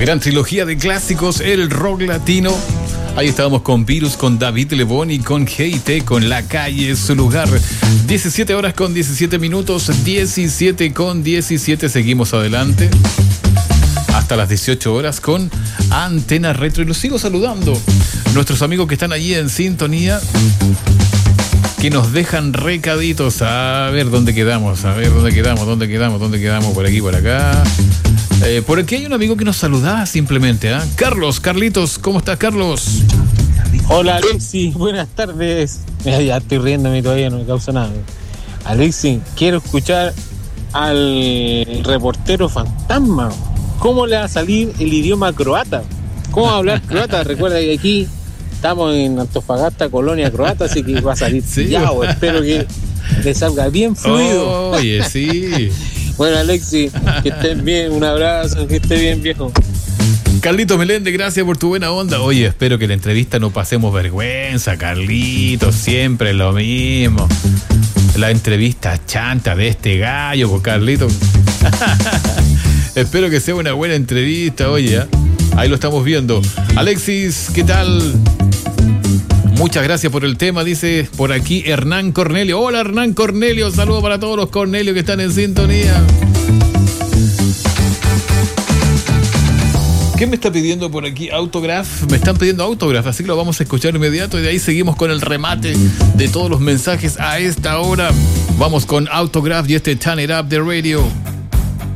Gran trilogía de clásicos, el rock latino. Ahí estábamos con Virus, con David Lebón y con GT, con La Calle es su lugar. 17 horas con 17 minutos, 17 con 17. Seguimos adelante hasta las 18 horas con Antena Retro. Y los sigo saludando. Nuestros amigos que están allí en sintonía, que nos dejan recaditos. A ver dónde quedamos, dónde quedamos, por aquí, por acá. Por aquí hay un amigo que nos saludaba simplemente, ¿eh? Carlitos, ¿cómo estás, Carlos? Hola, Alexi, buenas tardes. Ya estoy riéndome todavía, no me causa nada. Alexi, quiero escuchar al reportero fantasma. ¿Cómo le va a salir el idioma croata? ¿Cómo va a hablar croata? Recuerda que aquí estamos en Antofagasta, colonia croata, así que va a salir pillado. Espero que le salga bien fluido. Oye, sí. Bueno, Alexi, que estén bien, un abrazo, que esté bien, viejo. Carlitos Meléndez, gracias por tu buena onda. Oye, espero que la entrevista no pasemos vergüenza, Carlitos, siempre es lo mismo. La entrevista chanta de este gallo, pues, Carlitos. Espero que sea una buena entrevista, oye, ¿eh? Ahí lo estamos viendo. Alexis, ¿qué tal? Muchas gracias por el tema, dice por aquí Hernán Cornelio. Hola, Hernán Cornelio, saludos para todos los Cornelios que están en sintonía. ¿Qué me está pidiendo por aquí? Autograph. Me están pidiendo autograph, así que lo vamos a escuchar inmediato y de ahí seguimos con el remate de todos los mensajes a esta hora. Vamos con Autograph y este Turn It Up de Radio.